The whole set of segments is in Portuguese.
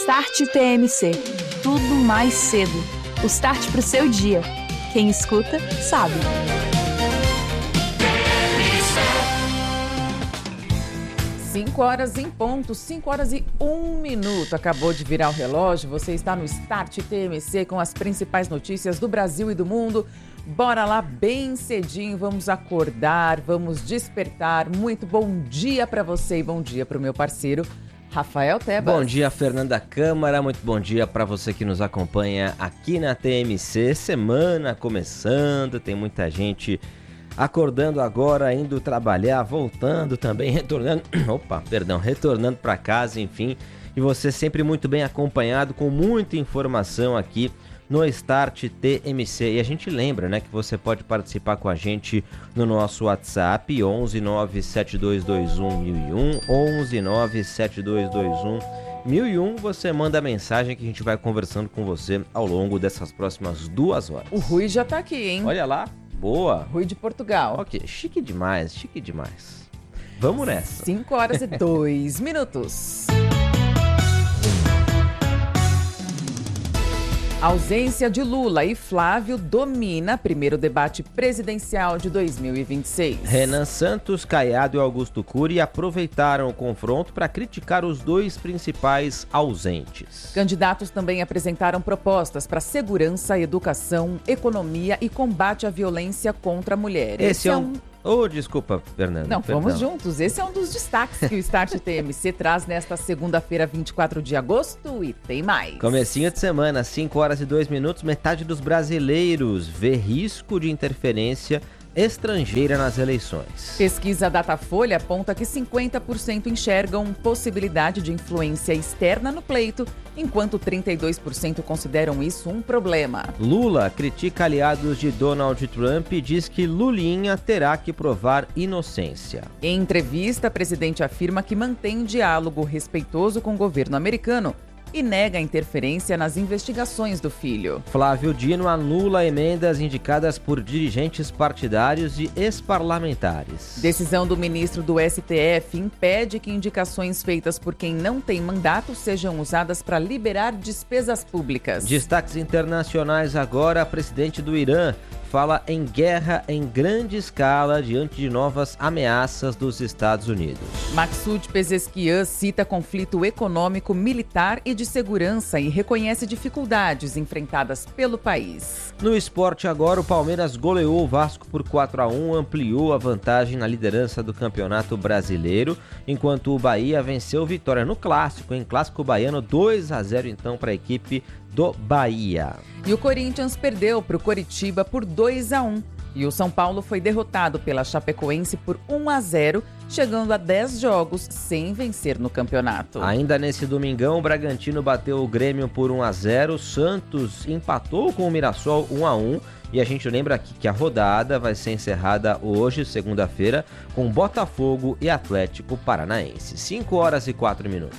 Start TMC. Tudo mais cedo. O start para o seu dia. Quem escuta, sabe. Cinco horas em ponto, 5 horas e 1 minuto. Acabou de virar o relógio. Você está no Start TMC com as principais notícias do Brasil e do mundo. Bora lá bem cedinho, vamos acordar, vamos despertar. Muito bom dia para você e bom dia para o meu parceiro Rafael Tebas. Bom dia, Fernanda Câmara. Muito bom dia para você que nos acompanha aqui na TMC. Semana começando, tem muita gente acordando agora, indo trabalhar, voltando também, retornando para casa, enfim. E você sempre muito bem acompanhado, com muita informação aqui no Start TMC. E a gente lembra, né, que você pode participar com a gente no nosso WhatsApp 11 97221 1001, 11 97221 1001. Você manda a mensagem que a gente vai conversando com você ao longo dessas próximas 2 horas. O Rui já tá aqui, hein? Olha lá, boa. Rui de Portugal. Ok, chique demais, chique demais. Vamos nessa. 5 horas e 2 minutos. A ausência de Lula e Flávio domina primeiro debate presidencial de 2026. Renan Santos, Caiado e Augusto Cury aproveitaram o confronto para criticar os dois principais ausentes. Candidatos também apresentaram propostas para segurança, educação, economia e combate à violência contra a mulher. Esse é um... desculpa, Fernanda. Não, vamos juntos. Esse é um dos destaques que o Start TMC traz nesta segunda-feira, 24 de agosto, e tem mais. Comecinho de semana, 5 horas e 2 minutos, metade dos brasileiros vê risco de interferência estrangeira nas eleições. Pesquisa Datafolha aponta que 50% enxergam possibilidade de influência externa no pleito, enquanto 32% consideram isso um problema. Lula critica aliados de Donald Trump e diz que Lulinha terá que provar inocência. Em entrevista, o presidente afirma que mantém diálogo respeitoso com o governo americano e nega a interferência nas investigações do filho. Flávio Dino anula emendas indicadas por dirigentes partidários e ex-parlamentares. Decisão do ministro do STF impede que indicações feitas por quem não tem mandato sejam usadas para liberar despesas públicas. Destaques internacionais agora. Presidente do Irã fala em guerra em grande escala diante de novas ameaças dos Estados Unidos. Maksud Pezeshkian cita conflito econômico, militar e de segurança e reconhece dificuldades enfrentadas pelo país. No esporte agora, o Palmeiras goleou o Vasco por 4-1, ampliou a vantagem na liderança do Campeonato Brasileiro, enquanto o Bahia venceu o Vitória no Clássico, em Clássico Baiano, 2-0 então para a equipe do Bahia. E o Corinthians perdeu para o Coritiba por 2-1. E o São Paulo foi derrotado pela Chapecoense por 1-0, chegando a 10 jogos sem vencer no campeonato. Ainda nesse domingão, o Bragantino bateu o Grêmio por 1-0, o Santos empatou com o Mirassol 1-1. E a gente lembra aqui que a rodada vai ser encerrada hoje, segunda-feira, com Botafogo e Atlético Paranaense. 5 horas e 4 minutos.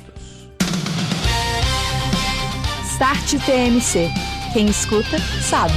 Start TMC. Quem escuta, sabe.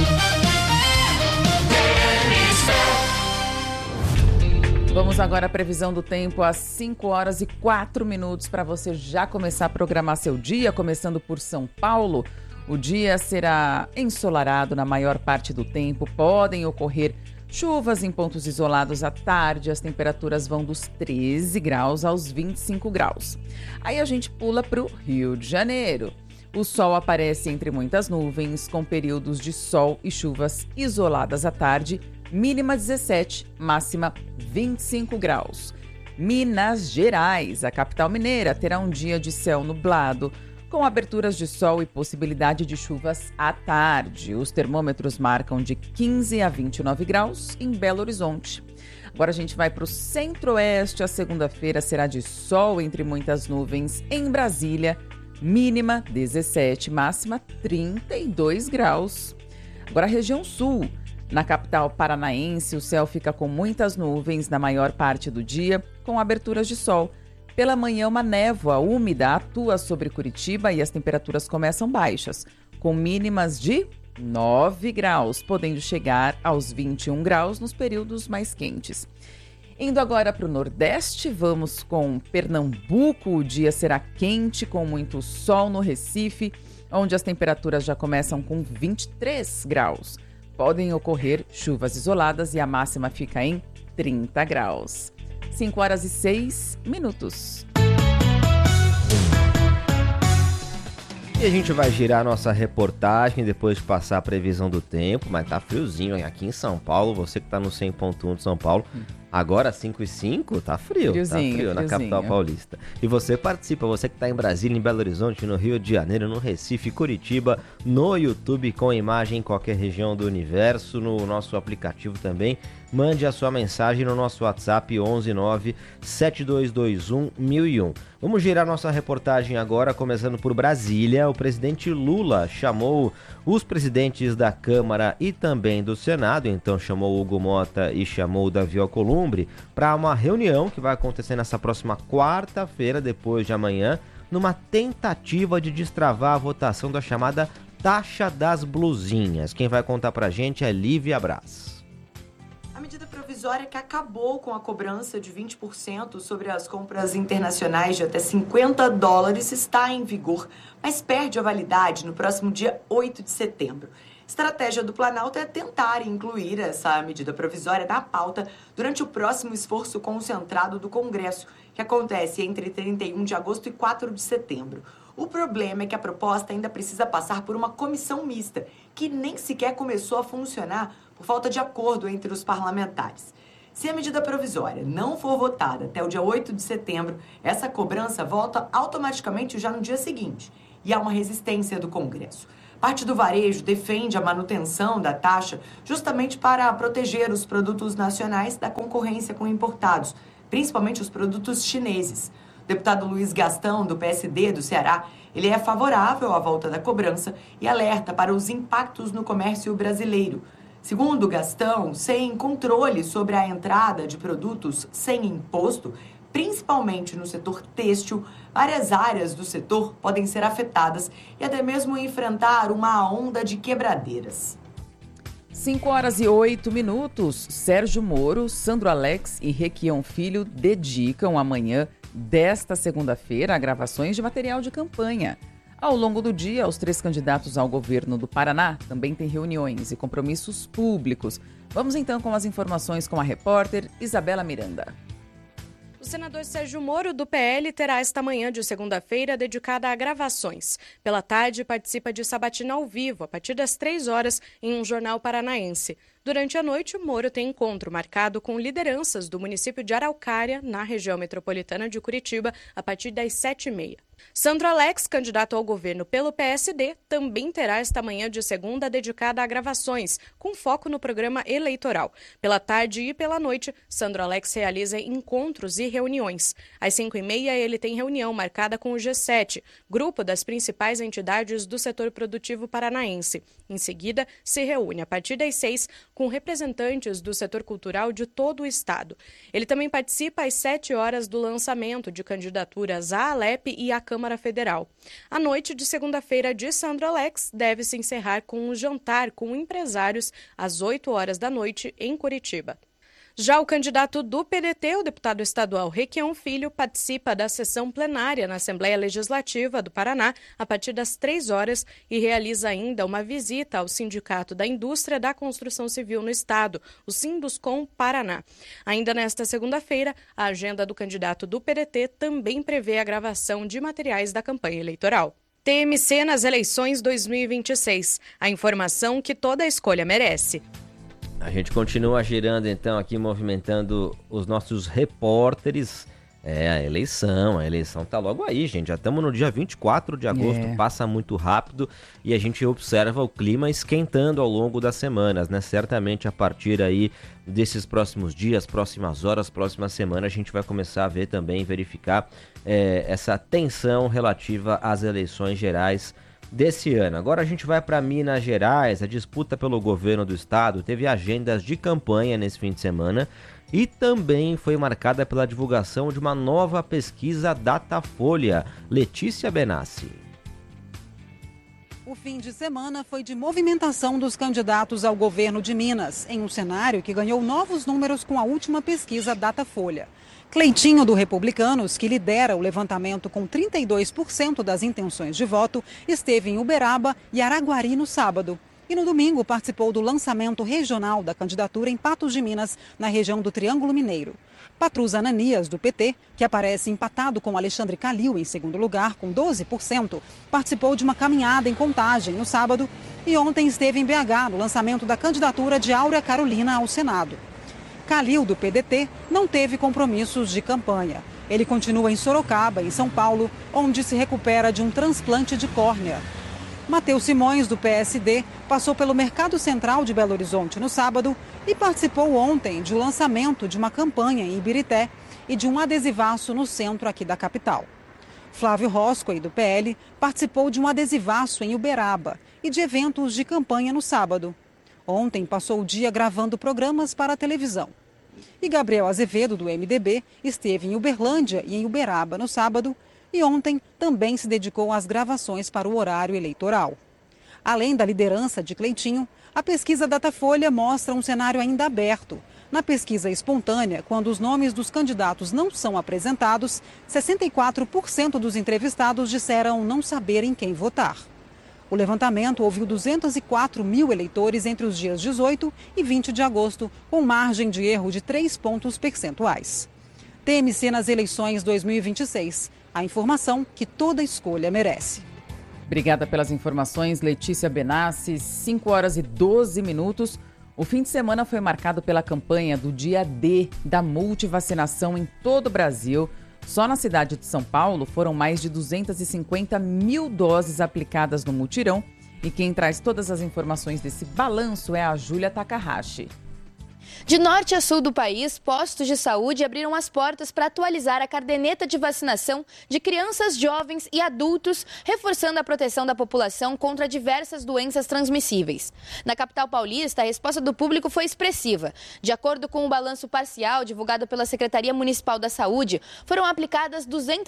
Vamos agora à previsão do tempo às 5 horas e 4 minutos para você já começar a programar seu dia, começando por São Paulo. O dia será ensolarado na maior parte do tempo, podem ocorrer chuvas em pontos isolados à tarde, as temperaturas vão dos 13 graus aos 25 graus. Aí a gente pula para o Rio de Janeiro. O sol aparece entre muitas nuvens, com períodos de sol e chuvas isoladas à tarde, mínima 17, máxima 25 graus. Minas Gerais, a capital mineira, terá um dia de céu nublado, com aberturas de sol e possibilidade de chuvas à tarde. Os termômetros marcam de 15 a 29 graus em Belo Horizonte. Agora a gente vai para o centro-oeste. A segunda-feira será de sol entre muitas nuvens em Brasília, mínima 17, máxima 32 graus. Agora a região sul. Na capital paranaense, o céu fica com muitas nuvens na maior parte do dia, com aberturas de sol. Pela manhã, uma névoa úmida atua sobre Curitiba e as temperaturas começam baixas, com mínimas de 9 graus, podendo chegar aos 21 graus nos períodos mais quentes. Indo agora para o Nordeste, vamos com Pernambuco. O dia será quente, com muito sol no Recife, onde as temperaturas já começam com 23 graus. Podem ocorrer chuvas isoladas e a máxima fica em 30 graus. 5h06. E a gente vai girar nossa reportagem depois de passar a previsão do tempo, mas tá friozinho aqui em São Paulo. Você que tá no 100.1 de São Paulo, agora 5h05, tá frio, na capital paulista. E você participa, você que tá em Brasília, em Belo Horizonte, no Rio de Janeiro, no Recife, Curitiba, no YouTube, com imagem em qualquer região do universo, no nosso aplicativo também. Mande a sua mensagem no nosso WhatsApp 11972211001. Vamos girar nossa reportagem agora, começando por Brasília. O presidente Lula chamou os presidentes da Câmara e também do Senado, então chamou Hugo Mota e chamou Davi Alcolumbre, para uma reunião que vai acontecer nessa próxima quarta-feira, depois de amanhã, numa tentativa de destravar a votação da chamada taxa das blusinhas. Quem vai contar pra gente é Lívia Braz. A medida provisória que acabou com a cobrança de 20% sobre as compras internacionais de até $50 está em vigor, mas perde a validade no próximo dia 8 de setembro. Estratégia do Planalto é tentar incluir essa medida provisória na pauta durante o próximo esforço concentrado do Congresso, que acontece entre 31 de agosto e 4 de setembro. O problema é que a proposta ainda precisa passar por uma comissão mista, que nem sequer começou a funcionar por falta de acordo entre os parlamentares. Se a medida provisória não for votada até o dia 8 de setembro, essa cobrança volta automaticamente já no dia seguinte, e há uma resistência do Congresso. Parte do varejo defende a manutenção da taxa justamente para proteger os produtos nacionais da concorrência com importados, principalmente os produtos chineses. O deputado Luiz Gastão, do PSD do Ceará, ele é favorável à volta da cobrança e alerta para os impactos no comércio brasileiro. Segundo Gastão, sem controle sobre a entrada de produtos sem imposto, principalmente no setor têxtil, várias áreas do setor podem ser afetadas e até mesmo enfrentar uma onda de quebradeiras. 5h08. Sérgio Moro, Sandro Alex e Requião Filho dedicam amanhã desta segunda-feira a gravações de material de campanha. Ao longo do dia, os 3 candidatos ao governo do Paraná também têm reuniões e compromissos públicos. Vamos então com as informações com a repórter Isabela Miranda. O senador Sérgio Moro, do PL, terá esta manhã de segunda-feira dedicada a gravações. Pela tarde, participa de sabatina ao vivo, a partir das 3h, em um jornal paranaense. Durante a noite, o Moro tem encontro marcado com lideranças do município de Araucária, na região metropolitana de Curitiba, a partir das 7h30. Sandro Alex, candidato ao governo pelo PSD, também terá esta manhã de segunda dedicada a gravações, com foco no programa eleitoral. Pela tarde e pela noite, Sandro Alex realiza encontros e reuniões. Às 5h30, ele tem reunião marcada com o G7, grupo das principais entidades do setor produtivo paranaense. Em seguida, se reúne a partir das 6h com representantes do setor cultural de todo o estado. Ele também participa às 7h do lançamento de candidaturas à Alep e à Câmara Federal. A noite de segunda-feira de Sandro Alex deve se encerrar com um jantar com empresários às 8h da noite em Curitiba. Já o candidato do PDT, o deputado estadual Requião Filho, participa da sessão plenária na Assembleia Legislativa do Paraná a partir das 3h e realiza ainda uma visita ao Sindicato da Indústria da Construção Civil no Estado, o Sinduscom Paraná. Ainda nesta segunda-feira, a agenda do candidato do PDT também prevê a gravação de materiais da campanha eleitoral. TMC nas eleições 2026. A informação que toda escolha merece. A gente continua girando então aqui, movimentando os nossos repórteres. A eleição tá logo aí, gente. Já estamos no dia 24 de agosto, passa muito rápido e a gente observa o clima esquentando ao longo das semanas, né? Certamente a partir aí desses próximos dias, próximas horas, próxima semana, a gente vai começar a ver também, verificar essa tensão relativa às eleições gerais desse ano. Agora a gente vai para Minas Gerais. A disputa pelo governo do estado teve agendas de campanha nesse fim de semana e também foi marcada pela divulgação de uma nova pesquisa Datafolha. Letícia Benassi. O fim de semana foi de movimentação dos candidatos ao governo de Minas, em um cenário que ganhou novos números com a última pesquisa Datafolha. Cleitinho, do Republicanos, que lidera o levantamento com 32% das intenções de voto, esteve em Uberaba e Araguari no sábado. E no domingo participou do lançamento regional da candidatura em Patos de Minas, na região do Triângulo Mineiro. Patrus Ananias, do PT, que aparece empatado com Alexandre Calil em segundo lugar, com 12%, participou de uma caminhada em Contagem no sábado e ontem esteve em BH no lançamento da candidatura de Áurea Carolina ao Senado. Calil, do PDT, não teve compromissos de campanha. Ele continua em Sorocaba, em São Paulo, onde se recupera de um transplante de córnea. Matheus Simões, do PSD, passou pelo Mercado Central de Belo Horizonte no sábado e participou ontem do lançamento de uma campanha em Ibirité e de um adesivaço no centro aqui da capital. Flávio Roscoe, do PL, participou de um adesivaço em Uberaba e de eventos de campanha no sábado. Ontem passou o dia gravando programas para a televisão. E Gabriel Azevedo, do MDB, esteve em Uberlândia e em Uberaba no sábado e ontem também se dedicou às gravações para o horário eleitoral. Além da liderança de Cleitinho, a pesquisa Datafolha mostra um cenário ainda aberto. Na pesquisa espontânea, quando os nomes dos candidatos não são apresentados, 64% dos entrevistados disseram não saberem quem votar. O levantamento ouviu 204 mil eleitores entre os dias 18 e 20 de agosto, com margem de erro de 3 pontos percentuais. TMC nas eleições 2026. A informação que toda escolha merece. Obrigada pelas informações, Letícia Benassi. 5h12. O fim de semana foi marcado pela campanha do Dia D da multivacinação em todo o Brasil. Só na cidade de São Paulo foram mais de 250 mil doses aplicadas no mutirão. E quem traz todas as informações desse balanço é a Júlia Takahashi. De norte a sul do país, postos de saúde abriram as portas para atualizar a caderneta de vacinação de crianças, jovens e adultos, reforçando a proteção da população contra diversas doenças transmissíveis. Na capital paulista, a resposta do público foi expressiva. De acordo com o balanço parcial divulgado pela Secretaria Municipal da Saúde, foram aplicadas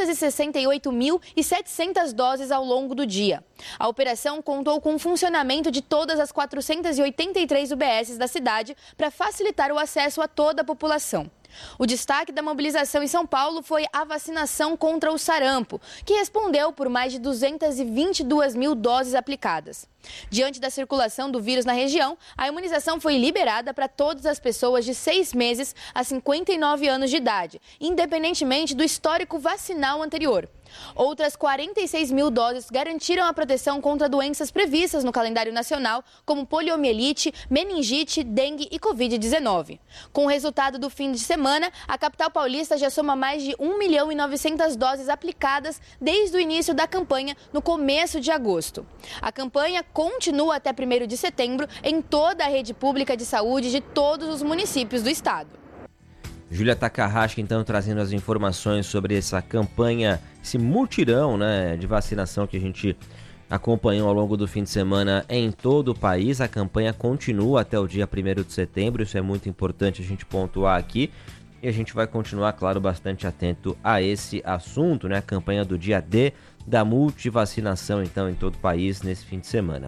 268.700 doses ao longo do dia. A operação contou com o funcionamento de todas as 483 UBSs da cidade para facilitar o acesso a toda a população. O destaque da mobilização em São Paulo foi a vacinação contra o sarampo, que respondeu por mais de 222 mil doses aplicadas. Diante da circulação do vírus na região, a imunização foi liberada para todas as pessoas de 6 meses a 59 anos de idade, independentemente do histórico vacinal anterior. Outras 46 mil doses garantiram a proteção contra doenças previstas no calendário nacional, como poliomielite, meningite, dengue e Covid-19. Com o resultado do fim de semana, a capital paulista já soma mais de 1.900.000 doses aplicadas desde o início da campanha, no começo de agosto. A campanha continua até 1º de setembro em toda a rede pública de saúde de todos os municípios do estado. Júlia Takahashi, então, trazendo as informações sobre essa campanha, esse mutirão, né, de vacinação que a gente acompanhou ao longo do fim de semana em todo o país. A campanha continua até o dia 1º de setembro, isso é muito importante a gente pontuar aqui. E a gente vai continuar, claro, bastante atento a esse assunto, né, a campanha do dia D da multivacinação, então, em todo o país nesse fim de semana.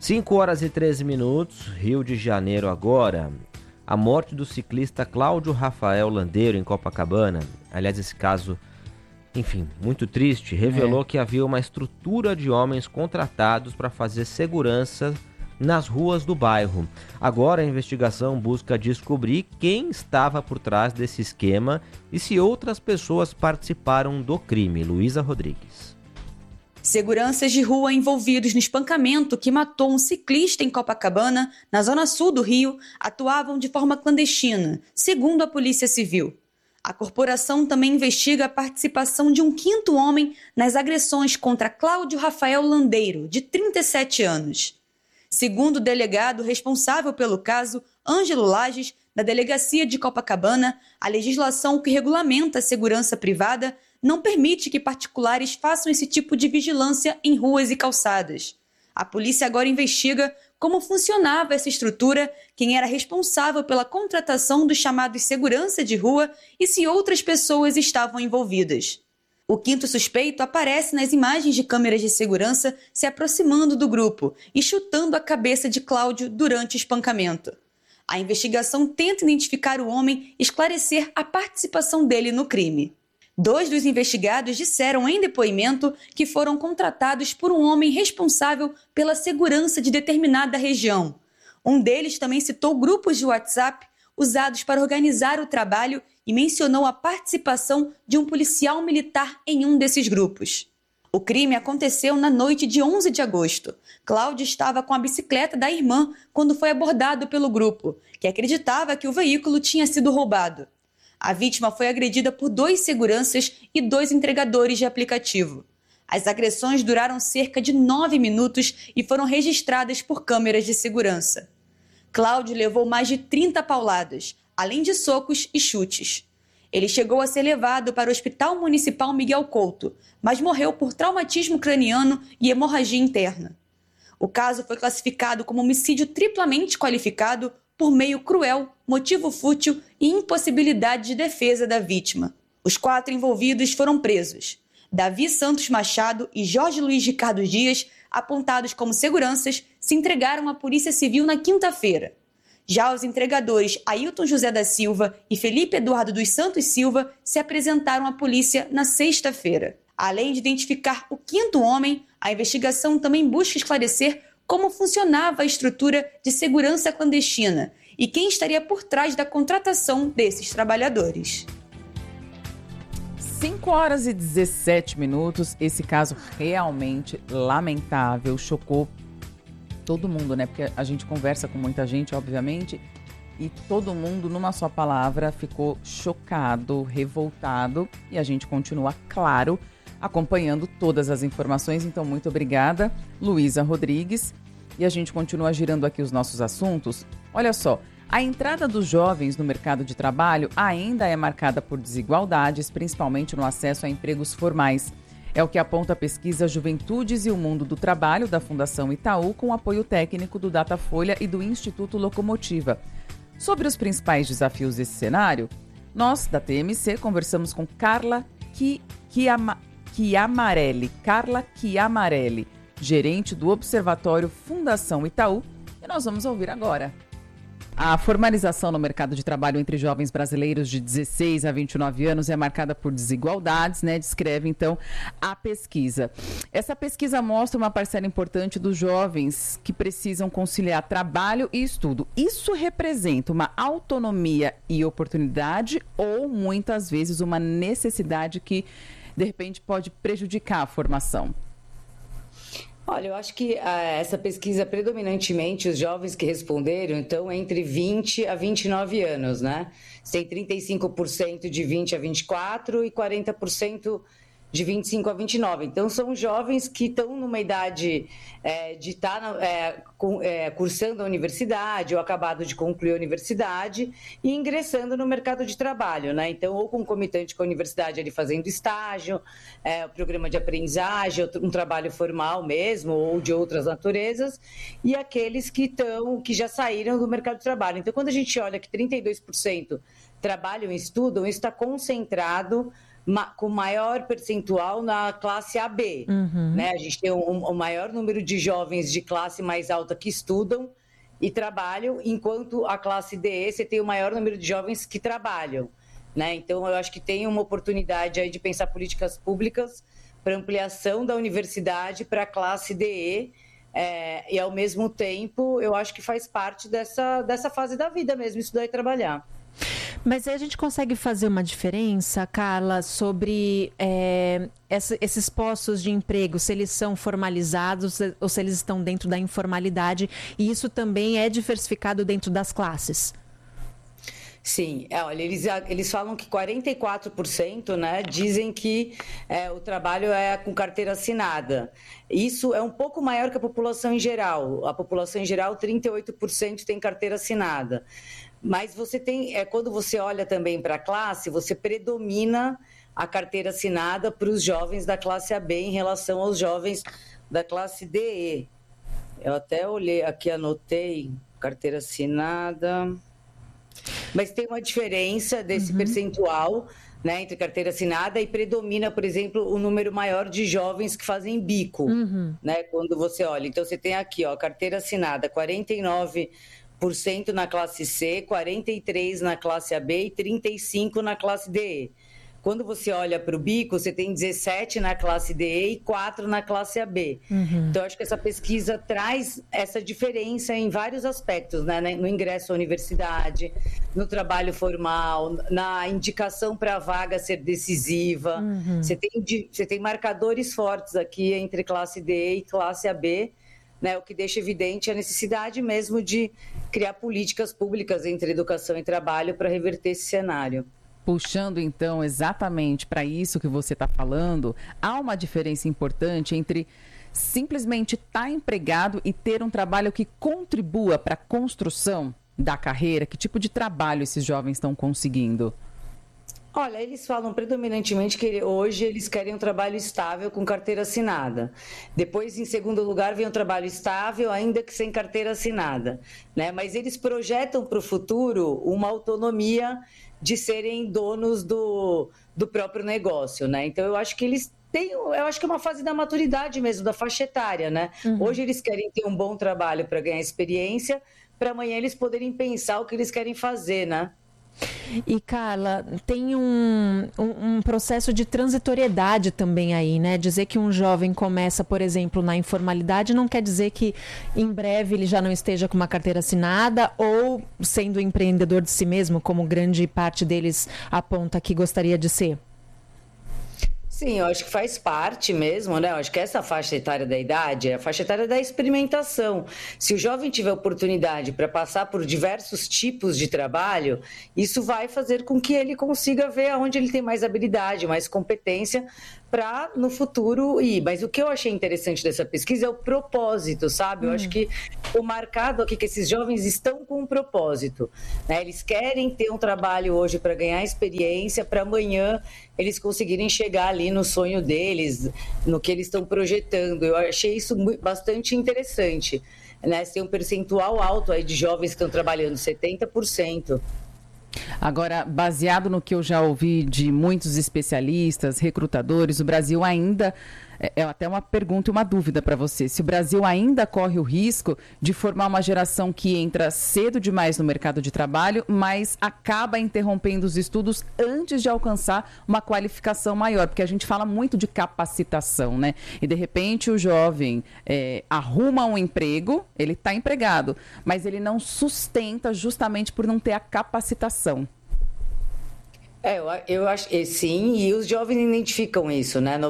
5h13, Rio de Janeiro agora. A morte do ciclista Cláudio Rafael Landeiro em Copacabana, aliás, esse caso, enfim, muito triste, revelou que havia uma estrutura de homens contratados para fazer segurança nas ruas do bairro. Agora a investigação busca descobrir quem estava por trás desse esquema e se outras pessoas participaram do crime. Luísa Rodrigues. Seguranças de rua envolvidos no espancamento que matou um ciclista em Copacabana, na zona sul do Rio, atuavam de forma clandestina, segundo a Polícia Civil. A corporação também investiga a participação de um 5º homem nas agressões contra Cláudio Rafael Landeiro, de 37 anos. Segundo o delegado responsável pelo caso, Ângelo Lages, da Delegacia de Copacabana, a legislação que regulamenta a segurança privada não permite que particulares façam esse tipo de vigilância em ruas e calçadas. A polícia agora investiga como funcionava essa estrutura, quem era responsável pela contratação dos chamados segurança de rua e se outras pessoas estavam envolvidas. O quinto suspeito aparece nas imagens de câmeras de segurança se aproximando do grupo e chutando a cabeça de Cláudio durante o espancamento. A investigação tenta identificar o homem e esclarecer a participação dele no crime. 2 dos investigados disseram em depoimento que foram contratados por um homem responsável pela segurança de determinada região. Um deles também citou grupos de WhatsApp usados para organizar o trabalho e mencionou a participação de um policial militar em um desses grupos. O crime aconteceu na noite de 11 de agosto. Cláudio estava com a bicicleta da irmã quando foi abordado pelo grupo, que acreditava que o veículo tinha sido roubado. A vítima foi agredida por 2 seguranças e 2 entregadores de aplicativo. As agressões duraram cerca de 9 minutos e foram registradas por câmeras de segurança. Cláudio levou mais de 30 pauladas, além de socos e chutes. Ele chegou a ser levado para o Hospital Municipal Miguel Couto, mas morreu por traumatismo craniano e hemorragia interna. O caso foi classificado como homicídio triplamente qualificado por meio cruel, motivo fútil e impossibilidade de defesa da vítima. Os 4 envolvidos foram presos. Davi Santos Machado e Jorge Luiz Ricardo Dias, apontados como seguranças, se entregaram à Polícia Civil na quinta-feira. Já os entregadores Ailton José da Silva e Felipe Eduardo dos Santos Silva se apresentaram à polícia na sexta-feira. Além de identificar o 5º homem, a investigação também busca esclarecer como funcionava a estrutura de segurança clandestina e quem estaria por trás da contratação desses trabalhadores. 5h17. Esse caso realmente lamentável, chocou todo mundo, né? Porque a gente conversa com muita gente, obviamente, e todo mundo, numa só palavra, ficou chocado, revoltado, e a gente continua, claro, acompanhando todas as informações. Então, muito obrigada, Luísa Rodrigues. E a gente continua girando aqui os nossos assuntos. Olha só, a entrada dos jovens no mercado de trabalho ainda é marcada por desigualdades, principalmente no acesso a empregos formais. É o que aponta a pesquisa Juventudes e o Mundo do Trabalho da Fundação Itaú, com apoio técnico do Datafolha e do Instituto Locomotiva. Sobre os principais desafios desse cenário, nós, da TMC, conversamos com Carla Chiamarelli, gerente do Observatório Fundação Itaú, e nós vamos ouvir agora. A formalização no mercado de trabalho entre jovens brasileiros de 16 a 29 anos é marcada por desigualdades, né? Descreve, então, a pesquisa. Essa pesquisa mostra uma parcela importante dos jovens que precisam conciliar trabalho e estudo. Isso representa uma autonomia e oportunidade ou, muitas vezes, uma necessidade que, de repente, pode prejudicar a formação? Olha, eu acho que essa pesquisa, predominantemente, os jovens que responderam, então, entre 20 a 29 anos, né? Tem 35% de 20 a 24 e 40% de 25 a 29. Então, são jovens que estão numa idade de estar cursando a universidade ou acabado de concluir a universidade e ingressando no mercado de trabalho, né? Então, ou concomitante com a universidade, ali fazendo estágio, programa de aprendizagem, um trabalho formal mesmo, ou de outras naturezas, e aqueles que já saíram do mercado de trabalho. Então, quando a gente olha que 32% trabalham e estudam, isso está concentrado com maior percentual na classe AB, né? A gente tem um maior número de jovens de classe mais alta que estudam e trabalham, enquanto a classe DE você tem o maior número de jovens que trabalham, né? Então, eu acho que tem uma oportunidade aí de pensar políticas públicas para ampliação da universidade para a classe DE, e, ao mesmo tempo, eu acho que faz parte dessa fase da vida mesmo, estudar e trabalhar. Mas aí a gente consegue fazer uma diferença, Carla, sobre esses postos de emprego, se eles são formalizados ou se eles estão dentro da informalidade, e isso também é diversificado dentro das classes? Sim, olha, eles falam que 44%, né, dizem que o trabalho é com carteira assinada. Isso é um pouco maior que a população em geral. A população em geral, 38% tem carteira assinada. Mas você tem, quando você olha também para a classe, você predomina a carteira assinada para os jovens da classe AB em relação aos jovens da classe DE. Eu até olhei aqui, anotei, carteira assinada. Mas tem uma diferença desse percentual né, entre carteira assinada, e predomina, por exemplo, o número maior de jovens que fazem bico, né, quando você olha. Então, você tem aqui, ó, carteira assinada, 49% na classe C, 43% na classe AB e 35% na classe DE. Quando você olha para o bico, você tem 17% na classe DE e 4% na classe AB. Então, acho que essa pesquisa traz essa diferença em vários aspectos, né? No ingresso à universidade, no trabalho formal, na indicação para a vaga ser decisiva. Você tem marcadores fortes aqui entre classe DE e classe AB, né, o que deixa evidente a necessidade mesmo de criar políticas públicas entre educação e trabalho para reverter esse cenário. Puxando, então, exatamente para isso que você está falando, há uma diferença importante entre simplesmente estar empregado e ter um trabalho que contribua para a construção da carreira. Que tipo de trabalho esses jovens estão conseguindo? Olha, eles falam predominantemente que hoje eles querem um trabalho estável com carteira assinada. Depois, em segundo lugar, vem um trabalho estável, ainda que sem carteira assinada, né? Mas eles projetam para o futuro uma autonomia de serem donos do próprio negócio, né? Então, eu acho que eles têm, eu acho que é uma fase da maturidade mesmo, da faixa etária, né? Hoje eles querem ter um bom trabalho para ganhar experiência, para amanhã eles poderem pensar o que eles querem fazer, né? E, Carla, tem um processo de transitoriedade também aí, né? Dizer que um jovem começa, por exemplo, na informalidade não quer dizer que em breve ele já não esteja com uma carteira assinada ou sendo empreendedor de si mesmo, como grande parte deles aponta que gostaria de ser. Sim, eu acho que faz parte mesmo, né? Eu acho que essa faixa etária da idade é a faixa etária da experimentação. Se o jovem tiver oportunidade para passar por diversos tipos de trabalho, isso vai fazer com que ele consiga ver onde ele tem mais habilidade, mais competência para no futuro ir. Mas o que eu achei interessante dessa pesquisa é o propósito, sabe? Eu acho que o marcado aqui que esses jovens estão com um propósito, né? Eles querem ter um trabalho hoje para ganhar experiência, para amanhã eles conseguirem chegar ali no sonho deles, no que eles estão projetando. Eu achei isso bastante interessante, né? Tem um percentual alto aí de jovens que estão trabalhando, 70%. Agora, baseado no que eu já ouvi de muitos especialistas, recrutadores, o Brasil ainda... É até uma pergunta e uma dúvida para você. Se o Brasil ainda corre o risco de formar uma geração que entra cedo demais no mercado de trabalho, mas acaba interrompendo os estudos antes de alcançar uma qualificação maior. Porque a gente fala muito de capacitação, né? E, de repente, o jovem arruma um emprego, ele está empregado, mas ele não sustenta justamente por não ter a capacitação. Eu acho que sim, e os jovens identificam isso, né?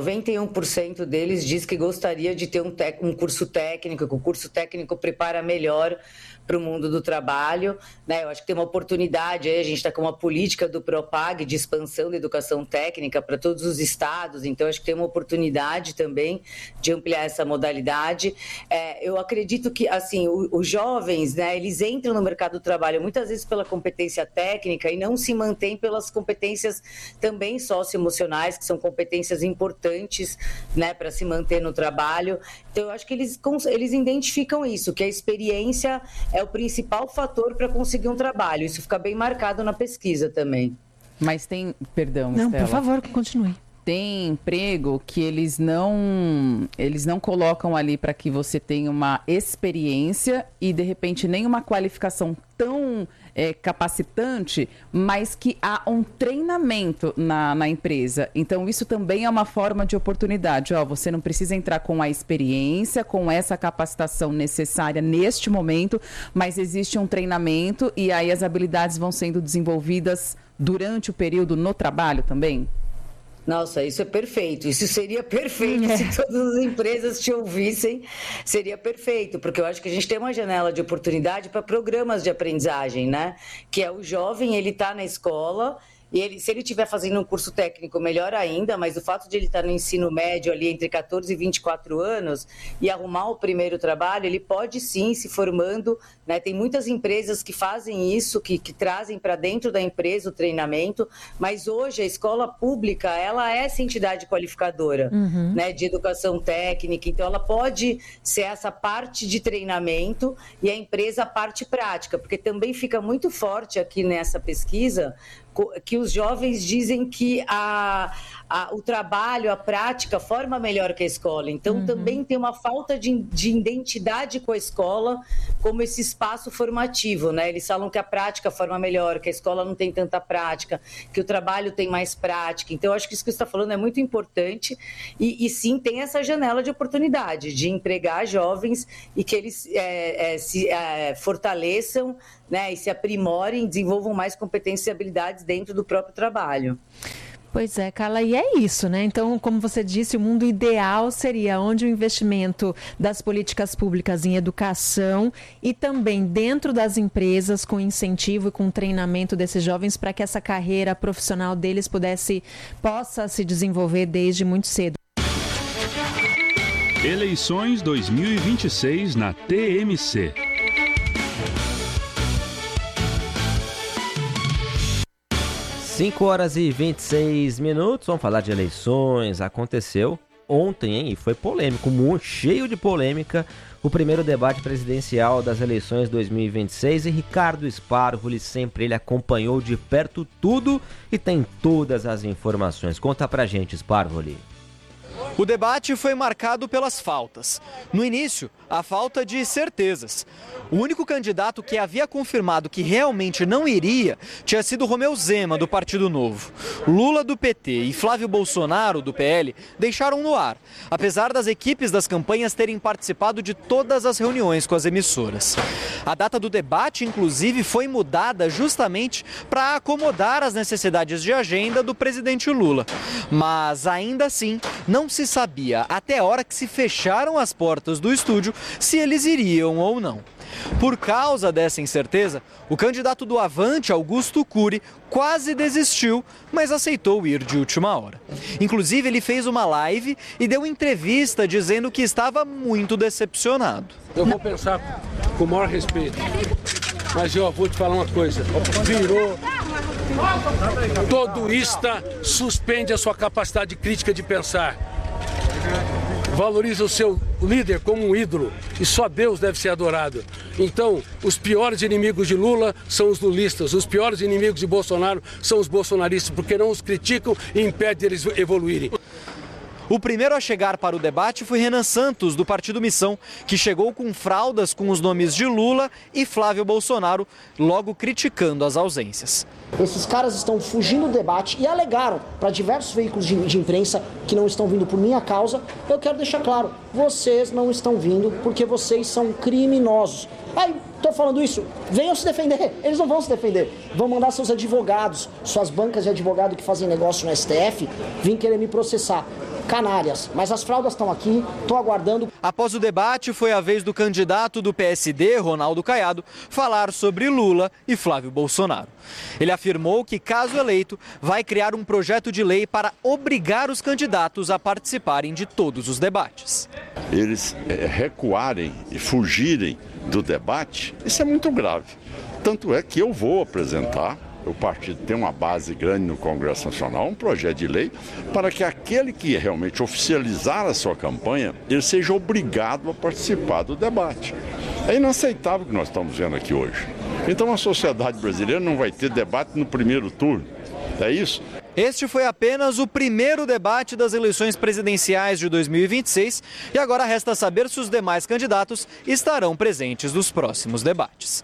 91% deles diz que gostaria de ter um curso técnico, que o curso técnico prepara melhor para o mundo do trabalho, né? Eu acho que tem uma oportunidade aí, a gente está com uma política do Propag de expansão da educação técnica para todos os estados, então acho que tem uma oportunidade também de ampliar essa modalidade. Eu acredito que, assim, os jovens, né, eles entram no mercado do trabalho muitas vezes pela competência técnica e não se mantêm pelas competências também socioemocionais, que são competências importantes, né, para se manter no trabalho. Então, eu acho que eles identificam isso, que a experiência é o principal fator para conseguir um trabalho. Isso fica bem marcado na pesquisa também. Mas tem... Perdão, Não, Estela. por favor, continue. Tem emprego que eles não colocam ali para que você tenha uma experiência e, de repente, nem uma qualificação tão capacitante, mas que há um treinamento na empresa. Então, isso também é uma forma de oportunidade. Você não precisa entrar com a experiência, com essa capacitação necessária neste momento, mas existe um treinamento e aí as habilidades vão sendo desenvolvidas durante o período no trabalho também? Nossa, isso é perfeito. Isso seria perfeito se todas as empresas te ouvissem. Seria perfeito, porque eu acho que a gente tem uma janela de oportunidade para programas de aprendizagem, né? Que é o jovem, ele está na escola... E se ele estiver fazendo um curso técnico, melhor ainda, mas o fato de ele estar no ensino médio ali entre 14 e 24 anos e arrumar o primeiro trabalho, ele pode sim se formando, né? Tem muitas empresas que fazem isso, que trazem para dentro da empresa o treinamento, mas hoje a escola pública, ela é essa entidade qualificadora, né, de educação técnica, então ela pode ser essa parte de treinamento e a empresa a parte prática, porque também fica muito forte aqui nessa pesquisa que os jovens dizem que o trabalho, a prática forma melhor que a escola. Então, também tem uma falta de identidade com a escola como esse espaço formativo, né? Eles falam que a prática forma melhor, que a escola não tem tanta prática, que o trabalho tem mais prática. Então, eu acho que isso que você está falando é muito importante e sim, tem essa janela de oportunidade de empregar jovens e que eles se fortaleçam, né, e se aprimorem, desenvolvam mais competências e habilidades dentro do próprio trabalho. Pois é, Carla, e é isso, né? Então, como você disse, o mundo ideal seria onde o investimento das políticas públicas em educação e também dentro das empresas, com incentivo e com treinamento desses jovens para que essa carreira profissional deles possa se desenvolver desde muito cedo. Eleições 2026 na TMC. 5h26. Vamos falar de eleições. Aconteceu ontem, hein? E foi polêmico, cheio de polêmica, o primeiro debate presidencial das eleições 2026. E Ricardo Sparvoli, sempre ele acompanhou de perto tudo e tem todas as informações. Conta pra gente, Sparvoli. O debate foi marcado pelas faltas. No início, a falta de certezas. O único candidato que havia confirmado que realmente não iria tinha sido Romeu Zema, do Partido Novo. Lula, do PT, e Flávio Bolsonaro, do PL, deixaram no ar, apesar das equipes das campanhas terem participado de todas as reuniões com as emissoras. A data do debate, inclusive, foi mudada justamente para acomodar as necessidades de agenda do presidente Lula. Mas, ainda assim, não se sabia, até a hora que se fecharam as portas do estúdio, se eles iriam ou não. Por causa dessa incerteza, o candidato do Avante, Augusto Cury, quase desistiu, mas aceitou ir de última hora. Inclusive, ele fez uma live e deu entrevista dizendo que estava muito decepcionado. Eu vou pensar com o maior respeito, mas eu vou te falar uma coisa. Virou todoísta, suspende a sua capacidade crítica de pensar. Valoriza o seu líder como um ídolo e só Deus deve ser adorado. Então, os piores inimigos de Lula são os lulistas, os piores inimigos de Bolsonaro são os bolsonaristas, porque não os criticam e impedem eles evoluírem. O primeiro a chegar para o debate foi Renan Santos, do Partido Missão, que chegou com fraldas com os nomes de Lula e Flávio Bolsonaro, logo criticando as ausências. Esses caras estão fugindo do debate e alegaram para diversos veículos de imprensa que não estão vindo por minha causa. Eu quero deixar claro, vocês não estão vindo porque vocês são criminosos. Aí, estou falando isso, venham se defender. Eles não vão se defender. Vão mandar seus advogados, suas bancas de advogado que fazem negócio no STF, vir querer me processar. Canárias, mas as fraldas estão aqui, estou aguardando. Após o debate, foi a vez do candidato do PSD, Ronaldo Caiado, falar sobre Lula e Flávio Bolsonaro. Ele afirmou que, caso eleito, vai criar um projeto de lei para obrigar os candidatos a participarem de todos os debates. Eles recuarem e fugirem do debate, isso é muito grave. Tanto é que eu vou apresentar, o partido tem uma base grande no Congresso Nacional, um projeto de lei para que aquele que realmente oficializar a sua campanha, ele seja obrigado a participar do debate. É inaceitável o que nós estamos vendo aqui hoje. Então a sociedade brasileira não vai ter debate no primeiro turno, é isso? Este foi apenas o primeiro debate das eleições presidenciais de 2026 e agora resta saber se os demais candidatos estarão presentes nos próximos debates.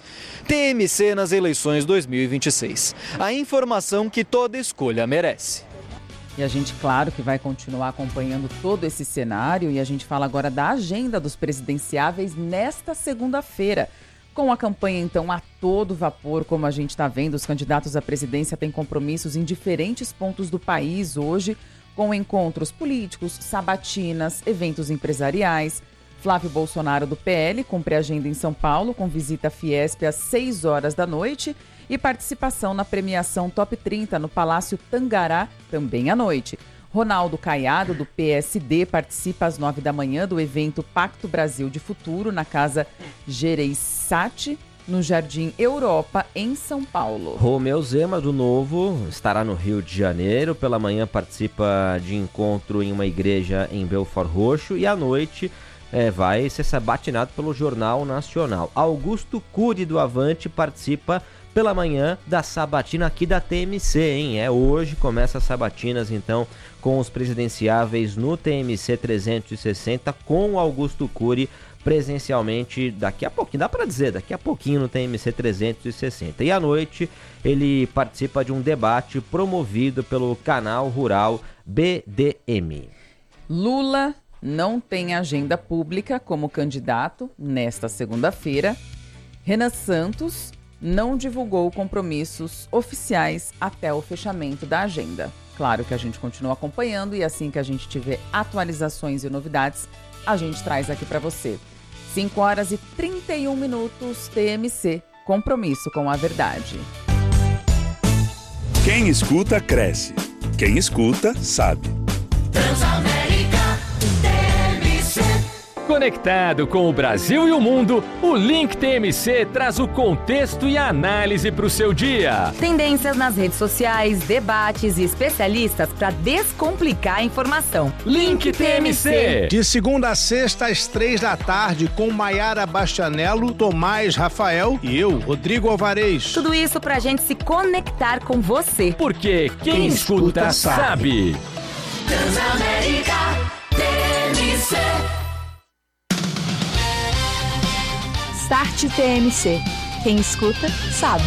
TMC nas eleições 2026. A informação que toda escolha merece. E a gente, claro, que vai continuar acompanhando todo esse cenário e a gente fala agora da agenda dos presidenciáveis nesta segunda-feira. Com a campanha, então, a todo vapor, como a gente está vendo, os candidatos à presidência têm compromissos em diferentes pontos do país hoje, com encontros políticos, sabatinas, eventos empresariais. Flávio Bolsonaro, do PL, cumpre a agenda em São Paulo, com visita à Fiesp às 6 horas da noite e participação na premiação Top 30 no Palácio Tangará, também à noite. Ronaldo Caiado, do PSD, participa às 9 da manhã do evento Pacto Brasil de Futuro, na Casa Gereissati, no Jardim Europa, em São Paulo. Romeu Zema, do Novo, estará no Rio de Janeiro. Pela manhã participa de encontro em uma igreja em Belford Roxo e à noite vai ser sabatinado pelo Jornal Nacional. Augusto Cury, do Avante, participa pela manhã da sabatina aqui da TMC, hein? Hoje começa as sabatinas, então, com os presidenciáveis no TMC 360, com o Augusto Cury presencialmente daqui a pouquinho, dá para dizer, daqui a pouquinho no TMC 360. E à noite ele participa de um debate promovido pelo canal rural BDM. Lula não tem agenda pública como candidato nesta segunda-feira. Renan Santos não divulgou compromissos oficiais até o fechamento da agenda. Claro que a gente continua acompanhando e assim que a gente tiver atualizações e novidades, a gente traz aqui para você. 5 horas e 31 minutos, TMC, compromisso com a verdade. Quem escuta, cresce. Quem escuta, sabe. Transamérica, TMC. Conectado com o Brasil e o mundo, o Link TMC traz o contexto e a análise para o seu dia. Tendências nas redes sociais, debates e especialistas para descomplicar a informação. Link TMC. De segunda a sexta, às 3 da tarde, com Maiara Bastianello, Tomás Rafael e eu, Rodrigo Alvarez. Tudo isso para a gente se conectar com você. Porque quem escuta, sabe. Transamérica, TMC. Start TMC. Quem escuta, sabe.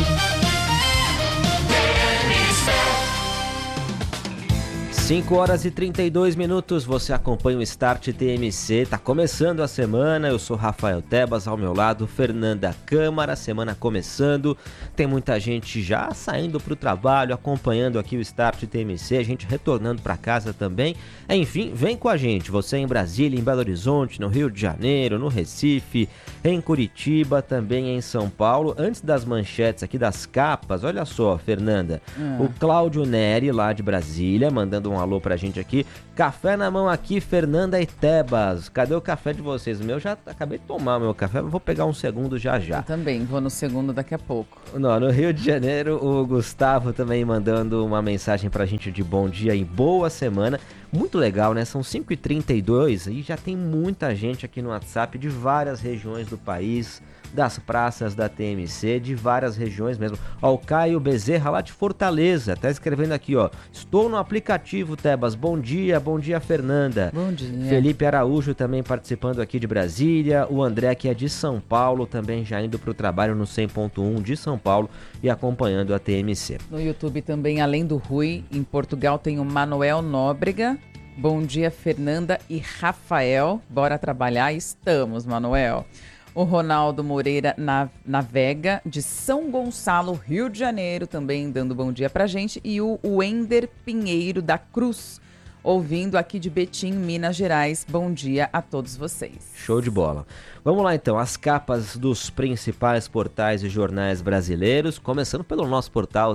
5 horas e 32 minutos, você acompanha o Start TMC, tá começando a semana, eu sou Rafael Tebas, ao meu lado Fernanda Câmara, semana começando, tem muita gente já saindo pro trabalho, acompanhando aqui o Start TMC, a gente retornando para casa também, enfim, vem com a gente, você em Brasília, em Belo Horizonte, no Rio de Janeiro, no Recife, em Curitiba, também em São Paulo. Antes das manchetes aqui, das capas, olha só, Fernanda, o Cláudio Neri, lá de Brasília, mandando um alô pra gente aqui. Café na mão aqui, Fernanda e Tebas. Cadê o café de vocês? O meu já acabei de tomar o meu café, vou pegar um segundo já. Eu também, vou no segundo daqui a pouco. Não, no Rio de Janeiro, o Gustavo também mandando uma mensagem pra gente de bom dia e boa semana. Muito legal, né? São 5h32 e já tem muita gente aqui no WhatsApp de várias regiões do país, das praças da TMC, de várias regiões mesmo. Ó, o Caio Bezerra lá de Fortaleza, tá escrevendo aqui, ó. Estou no aplicativo, Tebas. Bom dia Fernanda. Bom dia. Felipe Araújo também participando aqui de Brasília. O André, que é de São Paulo, também já indo pro trabalho no 100.1 de São Paulo e acompanhando a TMC. No YouTube também, além do Rui, em Portugal tem o Manuel Nóbrega. Bom dia, Fernanda e Rafael. Bora trabalhar? Estamos, Manuel. O Ronaldo Moreira Navega, de São Gonçalo, Rio de Janeiro, também dando bom dia pra gente. E o Wender Pinheiro da Cruz, ouvindo aqui de Betim, Minas Gerais. Bom dia a todos vocês. Show de bola. Vamos lá então, as capas dos principais portais e jornais brasileiros, começando pelo nosso portal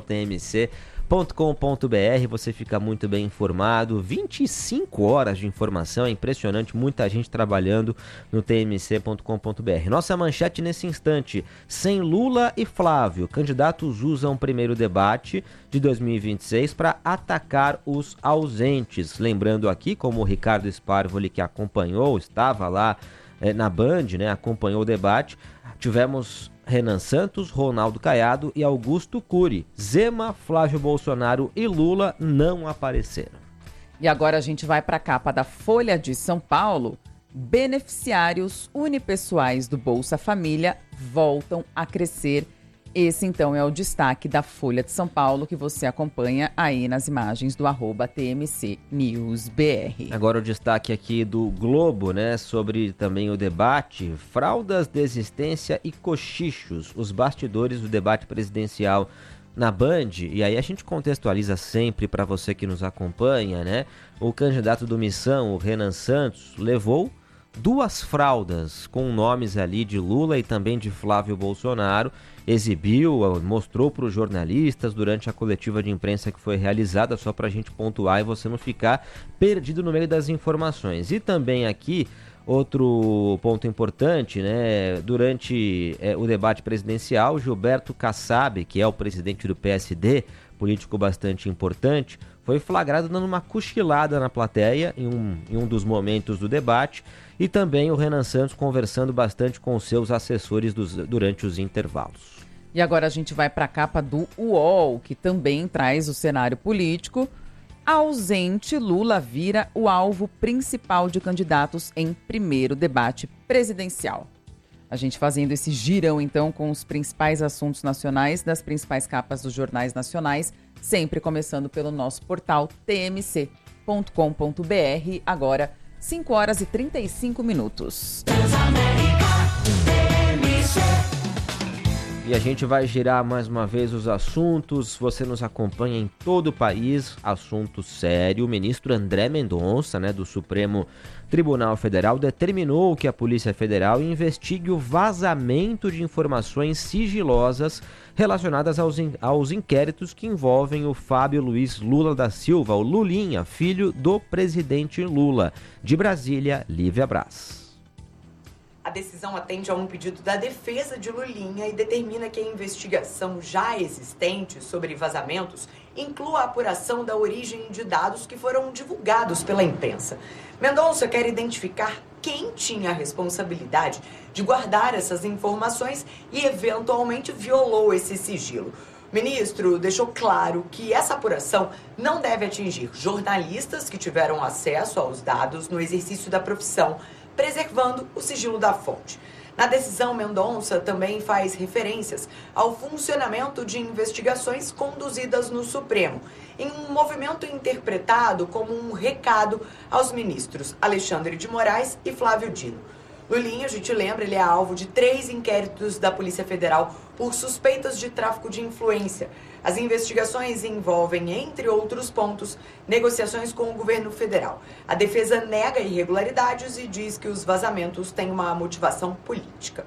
tmc.com.br, você fica muito bem informado, 25 horas de informação, é impressionante, muita gente trabalhando no tmc.com.br. Nossa manchete nesse instante: sem Lula e Flávio, candidatos usam o primeiro debate de 2026 para atacar os ausentes. Lembrando aqui, como o Ricardo Sparvoli, que acompanhou, estava lá na Band, né, acompanhou o debate, tivemos Renan Santos, Ronaldo Caiado e Augusto Cury. Zema, Flávio Bolsonaro e Lula não apareceram. E agora a gente vai para a capa da Folha de São Paulo. Beneficiários unipessoais do Bolsa Família voltam a crescer. Esse, então, é o destaque da Folha de São Paulo, que você acompanha aí nas imagens do @TMCNewsBR. Agora o destaque aqui do Globo, né, sobre também o debate: fraldas, desistência e cochichos, os bastidores do debate presidencial na Band. E aí a gente contextualiza sempre para você que nos acompanha, né? O candidato do Missão, o Renan Santos, levou 2 fraldas com nomes ali de Lula e também de Flávio Bolsonaro, exibiu, mostrou para os jornalistas durante a coletiva de imprensa que foi realizada, só para a gente pontuar e você não ficar perdido no meio das informações. E também aqui, outro ponto importante, né? Durante o debate presidencial, Gilberto Kassab, que é o presidente do PSD, político bastante importante, foi flagrado dando uma cochilada na plateia em um dos momentos do debate, e também o Renan Santos conversando bastante com os seus assessores durante os intervalos. E agora a gente vai para a capa do UOL, que também traz o cenário político. Ausente, Lula vira o alvo principal de candidatos em primeiro debate presidencial. A gente fazendo esse girão, então, com os principais assuntos nacionais das principais capas dos jornais nacionais, sempre começando pelo nosso portal tmc.com.br. Agora, 5 horas e 35 minutos. E a gente vai girar mais uma vez os assuntos. Você nos acompanha em todo o país. Assunto sério. O ministro André Mendonça, do Supremo Tribunal Federal, determinou que a Polícia Federal investigue o vazamento de informações sigilosas relacionadas aos inquéritos que envolvem o Fábio Luiz Lula da Silva, o Lulinha, filho do presidente Lula. De Brasília, Lívia Braz. A decisão atende a um pedido da defesa de Lulinha e determina que a investigação já existente sobre vazamentos inclua a apuração da origem de dados que foram divulgados pela imprensa. Mendonça quer identificar quem tinha a responsabilidade de guardar essas informações e eventualmente violou esse sigilo. O ministro deixou claro que essa apuração não deve atingir jornalistas que tiveram acesso aos dados no exercício da profissão, preservando o sigilo da fonte. Na decisão, Mendonça também faz referências ao funcionamento de investigações conduzidas no Supremo, em um movimento interpretado como um recado aos ministros Alexandre de Moraes e Flávio Dino. Lulinha, a gente lembra, ele é alvo de 3 inquéritos da Polícia Federal por suspeitas de tráfico de influência. As investigações envolvem, entre outros pontos, negociações com o governo federal. A defesa nega irregularidades e diz que os vazamentos têm uma motivação política.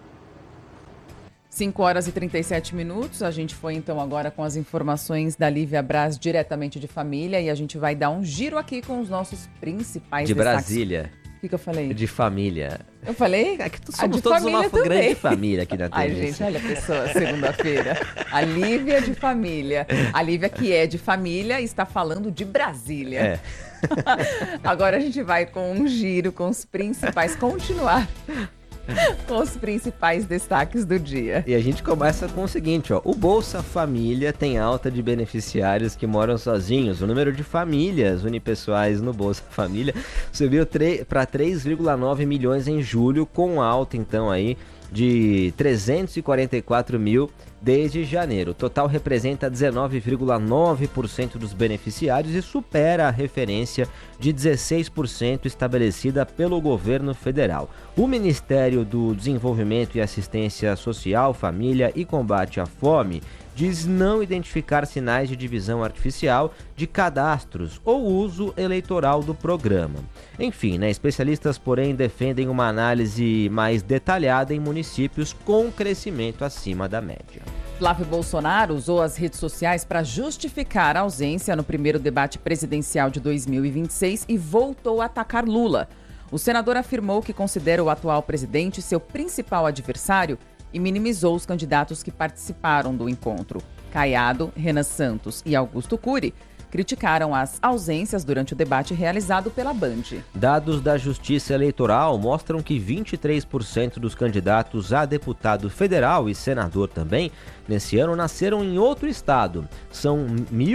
5 horas e 37 minutos. A gente foi então agora com as informações da Lívia Braz, diretamente de família, e a gente vai dar um giro aqui com os nossos principais destaques. Brasília. O que eu falei? De família. Eu falei? É que somos todos uma grande família aqui na TV. Ai, gente, olha a pessoa, segunda-feira. A Lívia de família. A Lívia, que é de família, está falando de Brasília. É. Agora a gente vai com um giro com os principais, continuar com os principais destaques do dia. E a gente começa com o seguinte, o Bolsa Família tem alta de beneficiários que moram sozinhos. O número de famílias unipessoais no Bolsa Família subiu para 3,9 milhões em julho, com alta então aí de 344 mil desde janeiro. O total representa 19,9% dos beneficiários e supera a referência de 16% estabelecida pelo governo federal. O Ministério do Desenvolvimento e Assistência Social, Família e Combate à Fome diz não identificar sinais de divisão artificial de cadastros ou uso eleitoral do programa. Enfim, especialistas, porém, defendem uma análise mais detalhada em municípios com crescimento acima da média. Flávio Bolsonaro usou as redes sociais para justificar a ausência no primeiro debate presidencial de 2026 e voltou a atacar Lula. O senador afirmou que considera o atual presidente seu principal adversário e minimizou os candidatos que participaram do encontro. Caiado, Renan Santos e Augusto Cury criticaram as ausências durante o debate realizado pela Band. Dados da Justiça Eleitoral mostram que 23% dos candidatos a deputado federal e senador também, nesse ano, nasceram em outro estado. São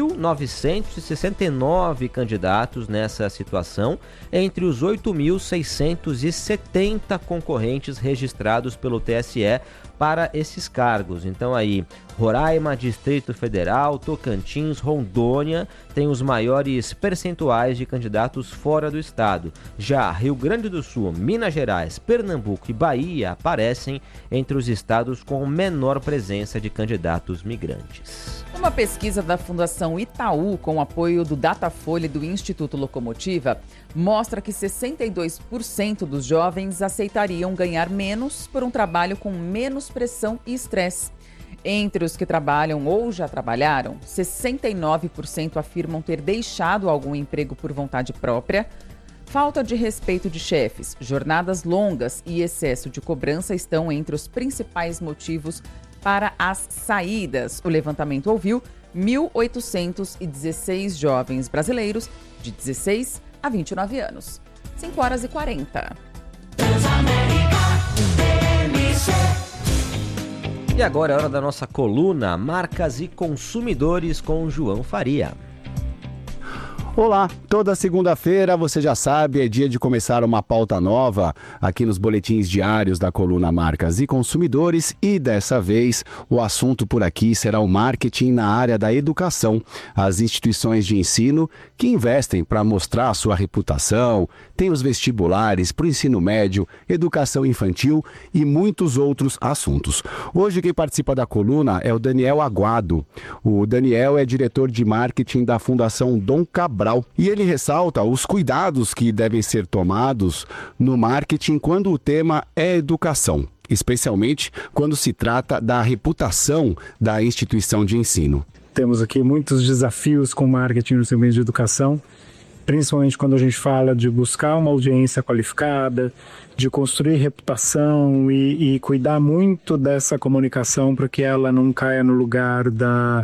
1.969 candidatos nessa situação, entre os 8.670 concorrentes registrados pelo TSE para esses cargos. Então aí, Roraima, Distrito Federal, Tocantins, Rondônia tem os maiores percentuais de candidatos fora do estado. Já Rio Grande do Sul, Minas Gerais, Pernambuco e Bahia aparecem entre os estados com menor presença de candidatos migrantes. Uma pesquisa da Fundação Itaú, com o apoio do Datafolha e do Instituto Locomotiva, mostra que 62% dos jovens aceitariam ganhar menos por um trabalho com menos pressão e estresse. Entre os que trabalham ou já trabalharam, 69% afirmam ter deixado algum emprego por vontade própria. Falta de respeito de chefes, jornadas longas e excesso de cobrança estão entre os principais motivos para as saídas. O levantamento ouviu 1.816 jovens brasileiros de 16 a 29 anos. 5 horas e 40. E agora é hora da nossa coluna Marcas e Consumidores com João Faria. Olá, toda segunda-feira, você já sabe, é dia de começar uma pauta nova aqui nos boletins diários da coluna Marcas e Consumidores e dessa vez o assunto por aqui será o marketing na área da educação. As instituições de ensino que investem para mostrar a sua reputação, tem os vestibulares para o ensino médio, educação infantil e muitos outros assuntos. Hoje quem participa da coluna é o Daniel Aguado. O Daniel é diretor de marketing da Fundação Dom Cabral. E ele ressalta os cuidados que devem ser tomados no marketing quando o tema é educação, especialmente quando se trata da reputação da instituição de ensino. Temos aqui muitos desafios com marketing no segmento de educação, principalmente quando a gente fala de buscar uma audiência qualificada, de construir reputação e cuidar muito dessa comunicação para que ela não caia no lugar da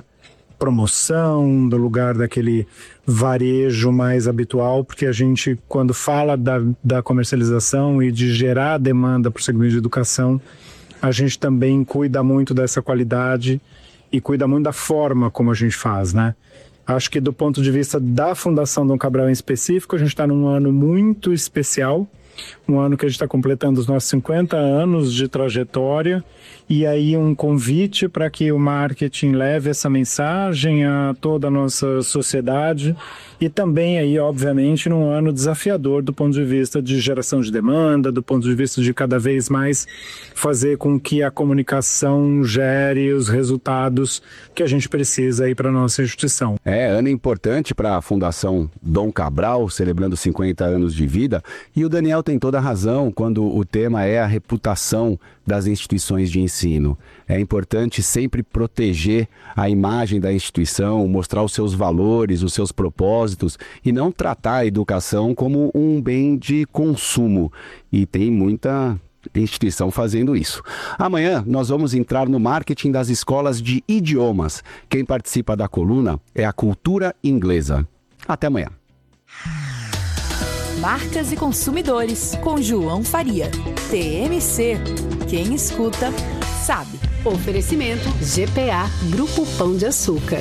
promoção, do lugar daquele varejo mais habitual, porque a gente, quando fala da comercialização e de gerar demanda para o segmento de educação, a gente também cuida muito dessa qualidade e cuida muito da forma como a gente faz, né? Acho que do ponto de vista da Fundação Dom Cabral em específico, a gente está num ano muito especial, um ano que a gente está completando os nossos 50 anos de trajetória, e aí um convite para que o marketing leve essa mensagem a toda a nossa sociedade, e também aí, obviamente, num ano desafiador do ponto de vista de geração de demanda, do ponto de vista de cada vez mais fazer com que a comunicação gere os resultados que a gente precisa aí para a nossa instituição. Ano importante para a Fundação Dom Cabral, celebrando 50 anos de vida, e o Daniel tem toda a razão quando o tema é a reputação das instituições de ensino. É importante sempre proteger a imagem da instituição, mostrar os seus valores, os seus propósitos e não tratar a educação como um bem de consumo. E tem muita instituição fazendo isso. Amanhã nós vamos entrar no marketing das escolas de idiomas. Quem participa da coluna é a Cultura Inglesa. Até amanhã. Marcas e Consumidores, com João Faria. TMC. Quem escuta, sabe. Oferecimento GPA, Grupo Pão de Açúcar.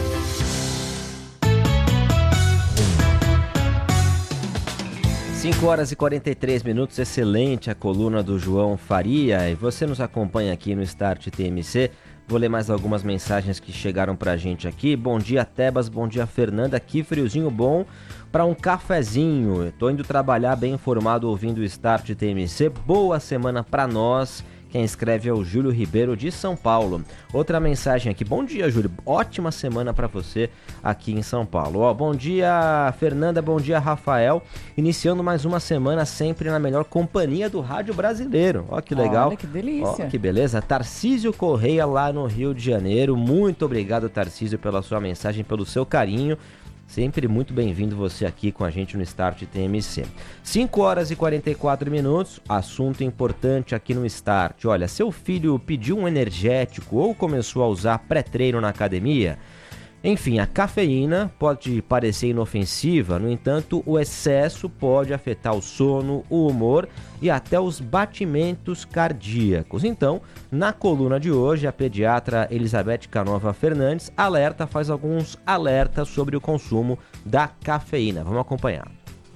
Cinco horas e 43 minutos, excelente a coluna do João Faria. E você nos acompanha aqui no Start TMC. Vou ler mais algumas mensagens que chegaram pra gente aqui. Bom dia, Tebas. Bom dia, Fernanda. Aqui, friozinho bom para um cafezinho. Tô indo trabalhar bem informado ouvindo o Start TMC. Boa semana para nós. Quem escreve é o Júlio Ribeiro de São Paulo. Outra mensagem aqui. Bom dia, Júlio. Ótima semana para você aqui em São Paulo. Bom dia, Fernanda. Bom dia, Rafael. Iniciando mais uma semana sempre na melhor companhia do rádio brasileiro. Ó, que legal. Olha que delícia. Ó, que beleza. Tarcísio Correia lá no Rio de Janeiro. Muito obrigado, Tarcísio, pela sua mensagem, pelo seu carinho. Sempre muito bem-vindo você aqui com a gente no Start TMC. 5 horas e 44 minutos, assunto importante aqui no Start. Olha, seu filho pediu um energético ou começou a usar pré-treino na academia? Enfim, a cafeína pode parecer inofensiva, no entanto, o excesso pode afetar o sono, o humor e até os batimentos cardíacos. Então, na coluna de hoje, a pediatra Elizabeth Canova Fernandes faz alguns alertas sobre o consumo da cafeína. Vamos acompanhar.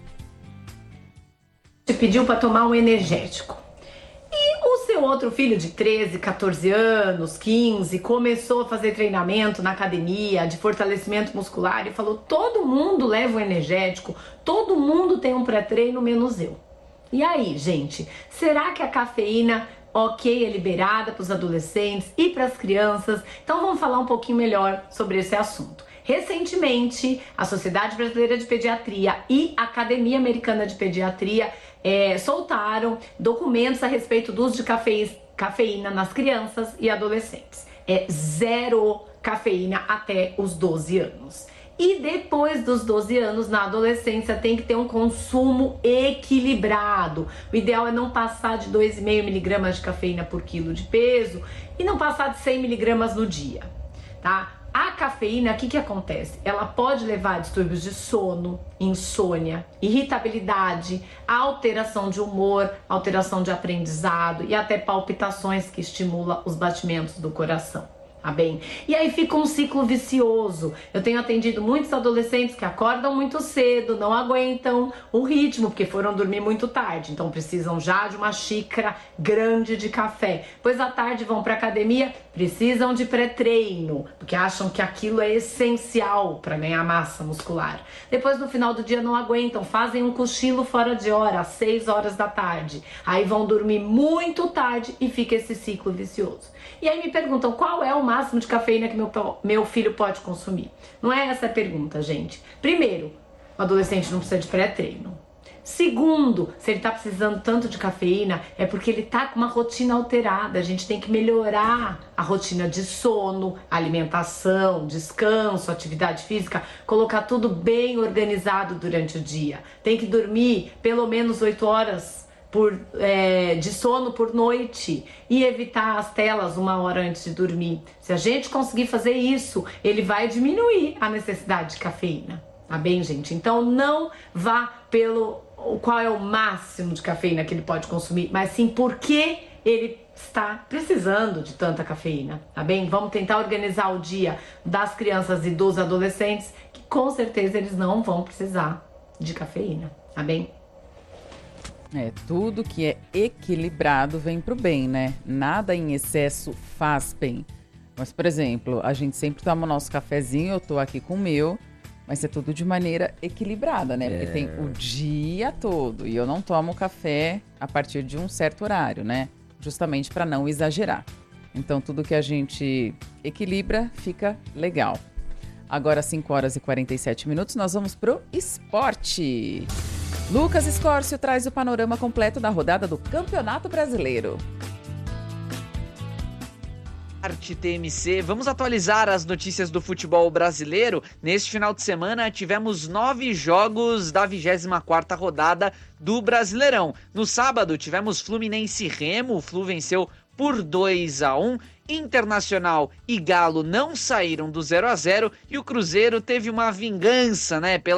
Você pediu para tomar um energético. E o seu outro filho de 13, 14 anos, 15, começou a fazer treinamento na academia de fortalecimento muscular e falou: todo mundo leva um energético, todo mundo tem um pré-treino, menos eu. E aí, gente, será que a cafeína, ok, é liberada para os adolescentes e para as crianças? Então vamos falar um pouquinho melhor sobre esse assunto. Recentemente, a Sociedade Brasileira de Pediatria e a Academia Americana de Pediatria soltaram documentos a respeito do uso de cafeína nas crianças e adolescentes. É zero cafeína até os 12 anos. E depois dos 12 anos, na adolescência, tem que ter um consumo equilibrado. O ideal é não passar de 2,5 mg de cafeína por quilo de peso e não passar de 100 mg no dia, tá? A cafeína, o que acontece? Ela pode levar a distúrbios de sono, insônia, irritabilidade, alteração de humor, alteração de aprendizado e até palpitações que estimulam os batimentos do coração. Tá bem? E aí fica um ciclo vicioso. Eu tenho atendido muitos adolescentes que acordam muito cedo, não aguentam o ritmo, porque foram dormir muito tarde. Então precisam já de uma xícara grande de café. Pois à tarde vão para academia, precisam de pré-treino, porque acham que aquilo é essencial para ganhar massa muscular. Depois no final do dia não aguentam, fazem um cochilo fora de hora, às 6 horas da tarde. Aí vão dormir muito tarde e fica esse ciclo vicioso. E aí me perguntam qual é o máximo de cafeína que meu filho pode consumir. Não é essa a pergunta, gente. Primeiro, o adolescente não precisa de pré-treino. Segundo, se ele está precisando tanto de cafeína, é porque ele está com uma rotina alterada. A gente tem que melhorar a rotina de sono, alimentação, descanso, atividade física, colocar tudo bem organizado durante o dia. Tem que dormir pelo menos 8 horas de sono por noite e evitar as telas 1 hora antes de dormir. Se a gente conseguir fazer isso, ele vai diminuir a necessidade de cafeína. Tá bem, gente? Então não vá pelo qual é o máximo de cafeína que ele pode consumir, mas sim por que ele está precisando de tanta cafeína, tá bem? Vamos tentar organizar o dia das crianças e dos adolescentes, que com certeza eles não vão precisar de cafeína, tá bem? Tudo que é equilibrado vem pro bem, né? Nada em excesso faz bem. Mas, por exemplo, a gente sempre toma o nosso cafezinho, eu tô aqui com o meu, mas é tudo de maneira equilibrada, né? Porque tem o dia todo e eu não tomo café a partir de um certo horário, né? Justamente para não exagerar. Então, tudo que a gente equilibra fica legal. Agora, 5 horas e 47 minutos, nós vamos pro esporte. Lucas Escórcio traz o panorama completo da rodada do Campeonato Brasileiro. Arte TMC, vamos atualizar as notícias do futebol brasileiro. Neste final de semana tivemos 9 jogos da 24ª rodada do Brasileirão. No sábado tivemos Fluminense e Remo, o Flu venceu por 2-1. Internacional e Galo não saíram do 0-0 e o Cruzeiro teve uma vingança, né, pela